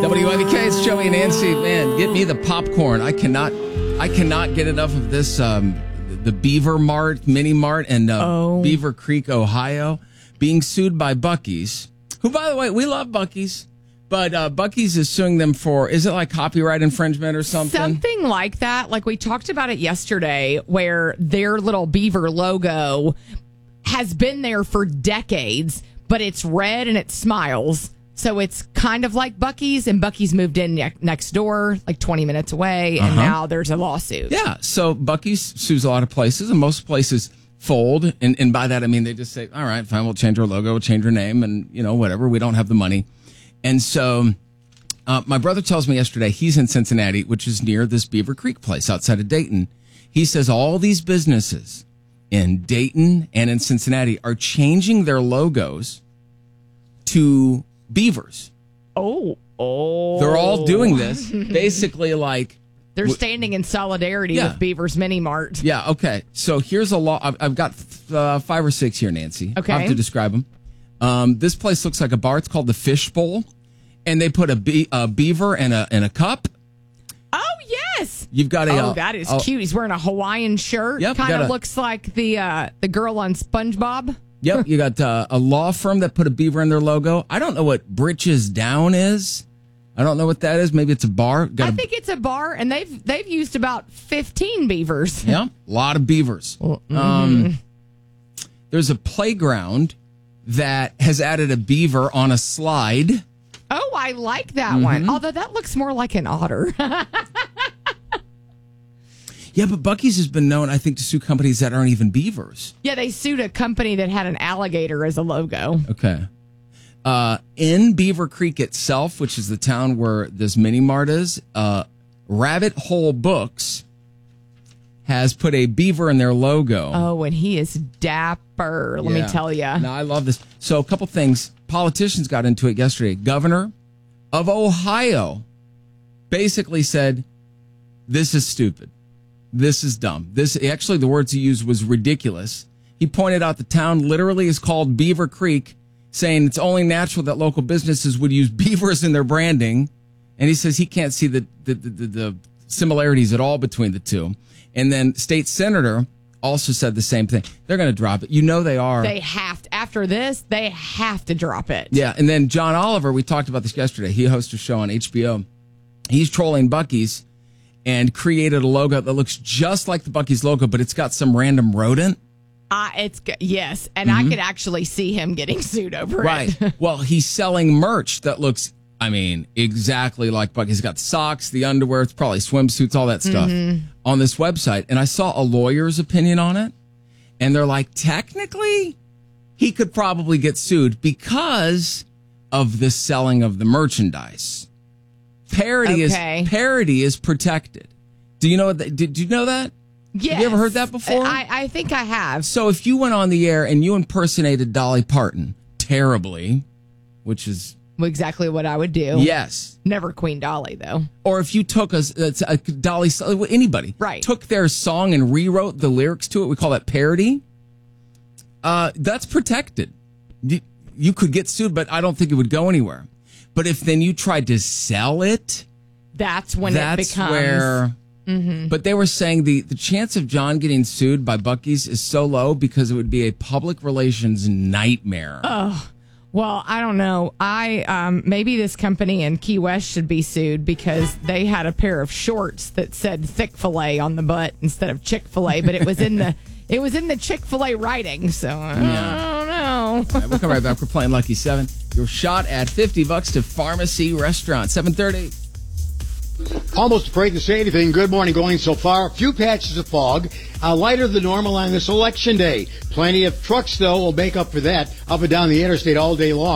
WIVK, it's Joey and Nancy. Man, get me the popcorn. I cannot get enough of this. The Beaver Mart, Mini Mart, and Beaver Creek, Ohio, being sued by Buc-ee's. Who, by the way, we love Buc-ee's, but Buc-ee's is suing them for, is it like copyright infringement or something? Something like that. Like we talked about it yesterday, where their little beaver logo has been there for decades, but it's red and it smiles. So it's kind of like Buc-ee's, and Buc-ee's moved in next door, like 20 minutes away, and now there's a lawsuit. Yeah, so Buc-ee's sues a lot of places, and most places fold, and by that I mean they just say, all right, fine, we'll change our logo, we'll change our name, and, whatever, we don't have the money. And so my brother tells me yesterday he's in Cincinnati, which is near this Beaver Creek place outside of Dayton. He says all these businesses in Dayton and in Cincinnati are changing their logos to beavers. Oh. They're all doing this. Basically, like... They're standing in solidarity with Beaver's Mini Mart. Yeah, okay. So here's a law. I've got 5 or 6 here, Nancy. Okay. I have to describe them. This place looks like a bar. It's called the Fish Bowl. And they put a beaver in a cup. Oh, yes. You've got that is cute. He's wearing a Hawaiian shirt. Yep, kind of looks like the girl on SpongeBob. Yep, you got a law firm that put a beaver in their logo. I don't know what Britches Down is. I don't know what that is. Maybe it's a bar. I think it's a bar, and they've used about 15 beavers. Yeah, a lot of beavers. There's a playground that has added a beaver on a slide. Oh, I like that one. Although that looks more like an otter. Yeah, but Buc-ee's has been known, I think, to sue companies that aren't even beavers. Yeah, they sued a company that had an alligator as a logo. Okay. In Beaver Creek itself, which is the town where this Mini Mart is, Rabbit Hole Books has put a beaver in their logo. Oh, and he is dapper, let me tell you. No, I love this. So a couple things. Politicians got into it yesterday. Governor of Ohio basically said, this is stupid. This is dumb. Actually, the words he used was ridiculous. He pointed out the town literally is called Beaver Creek, saying it's only natural that local businesses would use beavers in their branding. And he says he can't see the similarities at all between the two. And then state senator also said the same thing. They're going to drop it. They are. They have to. After this, they have to drop it. Yeah. And then John Oliver, we talked about this yesterday. He hosts a show on HBO. He's trolling Buc-ee's and created a logo that looks just like the Buc-ee's logo, but it's got some random rodent. Yes, and I could actually see him getting sued over it. Right. Well, he's selling merch that looks, exactly like Buc-ee's. He's got socks, the underwear, it's probably swimsuits, all that stuff on this website. And I saw a lawyer's opinion on it, and they're like, technically, he could probably get sued because of the selling of the merchandise. Parody is protected. Do you know that? Did you know that? Yes. Have you ever heard that before? I think I have. So if you went on the air and you impersonated Dolly Parton terribly, which is exactly what I would do. Yes. Never Queen Dolly, though. Or if you took a Dolly, anybody, took their song and rewrote the lyrics to it, we call that parody. That's protected. You could get sued, but I don't think it would go anywhere. But if then you tried to sell it, that's when it becomes where. But they were saying the chance of John getting sued by Buc-ee's is so low because it would be a public relations nightmare. Oh, well, I don't know. Maybe this company in Key West should be sued because they had a pair of shorts that said Thick-fil-A on the butt instead of Chick-fil-A, but it was in the Chick-fil-A writing. So I don't know. All right, we'll come right back. We're playing Lucky 7. Your shot at $50 to Pharmacy Restaurant. 7:30. Almost afraid to say anything. Good morning going so far. A few patches of fog, lighter than normal on this election day. Plenty of trucks, though, will make up for that up and down the interstate all day long.